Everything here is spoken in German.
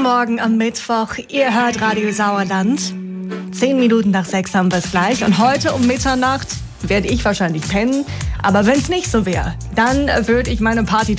Morgen am Mittwoch. Ihr hört Radio Sauerland. 10 Minuten nach 6 haben wir es gleich. Und heute um Mitternacht werde ich wahrscheinlich pennen. Aber wenn es nicht so wäre, dann würde ich meine Party